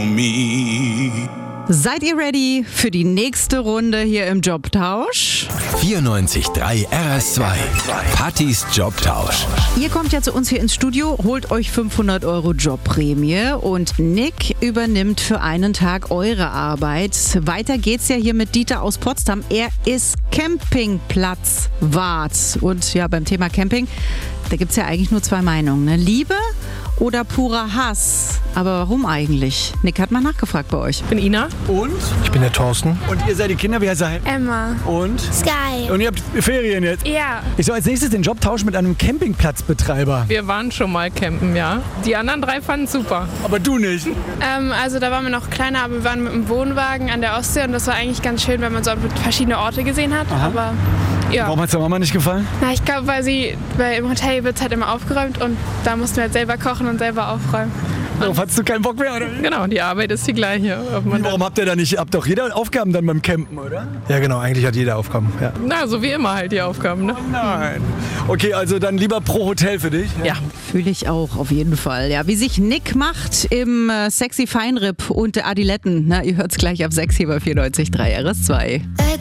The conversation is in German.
Seid ihr ready für die nächste Runde hier im Jobtausch? 94.3 RS2. Pattys Jobtausch. Ihr kommt ja zu uns hier ins Studio, holt euch 500 € Jobprämie und Nick übernimmt für einen Tag eure Arbeit. Weiter geht's ja hier mit Dieter aus Potsdam. Er ist Campingplatzwart. Und ja, beim Thema Camping, da gibt's ja eigentlich nur zwei Meinungen, ne? Liebe oder purer Hass? Aber warum eigentlich? Nick hat mal nachgefragt bei euch. Ich bin Ina. Und? Ich bin der Thorsten. Und ihr seid die Kinder, wie heißt ihr? Emma. Und? Sky. Und ihr habt Ferien jetzt? Ja. Ich soll als nächstes den Job tauschen mit einem Campingplatzbetreiber. Wir waren schon mal campen, ja. Die anderen drei fanden es super. Aber du nicht. Also da waren wir noch kleiner, aber wir waren mit dem Wohnwagen an der Ostsee und das war eigentlich ganz schön, weil man so verschiedene Orte gesehen hat. Aha. Aber ja. Warum hat es der Mama nicht gefallen? Na, ich glaube, weil im Hotel wird es halt immer aufgeräumt und da mussten wir halt selber kochen und selber aufräumen. Darauf hattest du keinen Bock mehr, oder? Genau, die Arbeit ist die gleiche. Warum habt ihr da nicht? Habt doch jeder Aufgaben dann beim Campen, oder? Ja genau, eigentlich hat jeder Aufgaben. Ja. Na, so wie immer halt die Aufgaben, ne? Nein. Okay, also dann lieber pro Hotel für dich. Ja. Fühle ich auch, auf jeden Fall. Ja, wie sich Nick macht im Sexy Feinripp und Adiletten. Na, ihr hört's gleich ab 6 hier bei 94.3 RS2.